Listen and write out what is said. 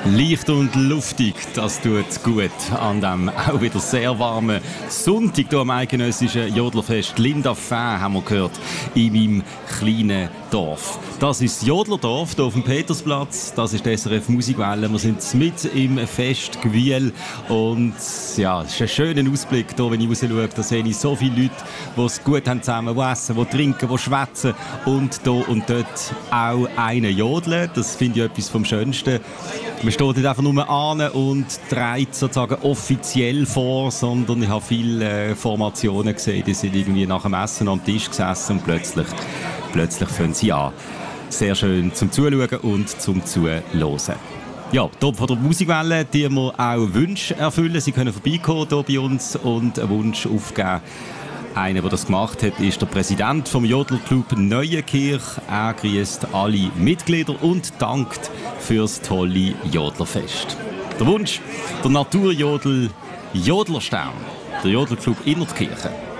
Leicht und luftig, das tut gut an dem auch wieder sehr warmen Sonntag hier am eidgenössischen Jodlerfest. Linda Fäh haben wir gehört in meinem kleinen Dorf. Das ist das Jodlerdorf hier auf dem Petersplatz. Das ist die SRF Musikwelle. Wir sind mit im Festgewühl und ja, es ist ein schöner Ausblick hier, wenn ich raus schaue. Da sehe ich so viele Leute, die es gut haben zusammen, die essen, die trinken, die schwätzen und hier und dort auch einen jodeln. Das finde ich etwas vom Schönsten. Man steht nicht einfach nur an und trägt sozusagen offiziell vor, sondern ich habe viele Formationen gesehen, die sind irgendwie nach dem Essen am Tisch gesessen und plötzlich fangen sie an. Sehr schön zum Zuschauen und zum Zuhören. Ja, hier von der Musikwelle, die wir auch Wünsche erfüllen. Sie können vorbeikommen hier bei uns und einen Wunsch aufgeben. Einer, der das gemacht hat, ist der Präsident vom Jodlerclub Neuenkirch. Er grüßt alle Mitglieder und dankt fürs tolle Jodlerfest. Der Wunsch, der Naturjodel Jodlerstern, der Jodlerclub Innertkirchen.